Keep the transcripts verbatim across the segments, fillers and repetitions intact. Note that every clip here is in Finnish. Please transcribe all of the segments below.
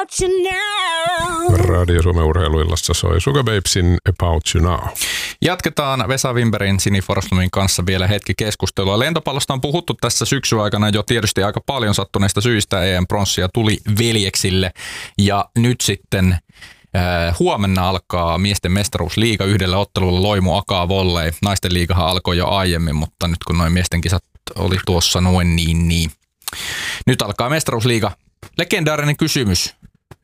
Radio Suomen urheiluillassa soi Sugababesin About You Now. Jatketaan Vesa Wimbergin, Sini Forslundin kanssa vielä hetki keskustelua. Lentopallosta on puhuttu tässä syksyn aikana jo tietysti aika paljon sattuneista syistä. E M-pronssia tuli veljeksille ja nyt sitten äh, huomenna alkaa miesten mestaruusliiga yhdellä ottelulla Loimu Akaa Volley. Naisten liigahan alkoi jo aiemmin, mutta nyt kun noin miesten kisat oli tuossa noin niin, niin. Nyt alkaa mestaruusliiga. Legendaarinen kysymys.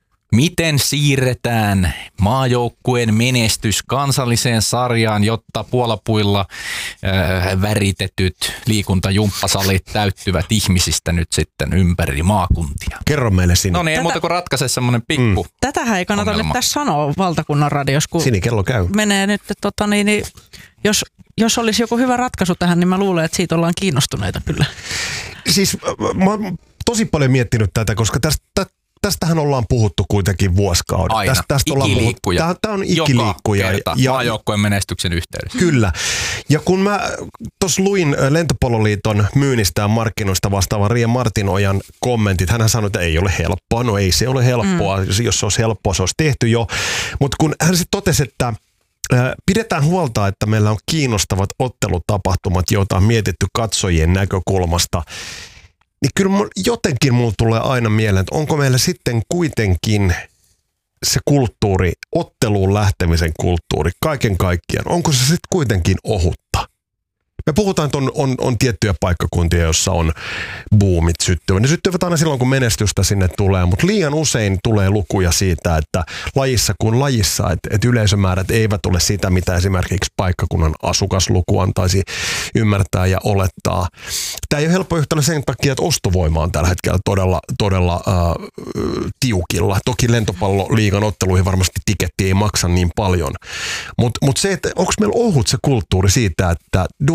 Miten siirretään maajoukkueen menestys kansalliseen sarjaan, jotta puolapuilla äh, väritetyt liikuntajumppasalit täyttyvät ihmisistä nyt sitten ympäri maakuntia? Kerro meille, Sini. No niin, ei muuta kuin ratkaise semmoinen pikku mm. Tätähän ei kannata ongelma. nyt tässä sanoa valtakunnan radiossa, kun Sini, kello käy. menee nyt, tota, niin, niin, jos, jos olisi joku hyvä ratkaisu tähän, niin mä luulen, että siitä ollaan kiinnostuneita kyllä. Siis mä oon tosi paljon miettinyt tätä, koska tästä Tästähän ollaan puhuttu kuitenkin vuosikaudet. Aina. Tästä, tästä ikiliikkuja. Tämä, tämä on ikiliikkuja. Joka kerta ja, maajoukkueen menestyksen yhteydessä. Kyllä. Ja kun mä tuossa luin Lentopalloliiton myynnistä ja markkinoista vastaavan Riia Martinojan kommentit, hän sanoi, että ei ole helppoa. No ei se ole helppoa. Mm. Jos se olisi helppoa, se olisi tehty jo. Mutta kun hän sitten totesi, että pidetään huolta, että meillä on kiinnostavat ottelutapahtumat, joita on mietitty katsojien näkökulmasta, niin kyllä jotenkin mulla tulee aina mieleen, että onko meillä sitten kuitenkin se kulttuuri, otteluun lähtemisen kulttuuri, kaiken kaikkiaan, onko se sitten kuitenkin ohutta? Me puhutaan, että on, on, on tiettyjä paikkakuntia, joissa on boomit syttyvät. Ne syttyvät aina silloin, kun menestystä sinne tulee, mutta liian usein tulee lukuja siitä, että lajissa kuin lajissa, että, että yleisömäärät eivät ole sitä, mitä esimerkiksi paikkakunnan asukasluku antaisi ymmärtää ja olettaa. Tämä ei ole helppo yhtälö sen takia, että ostovoima on tällä hetkellä todella, todella äh, tiukilla. Toki lentopalloliigan otteluihin varmasti tiketti ei maksa niin paljon, mutta mut se, että onko meillä ohut se kulttuuri siitä, että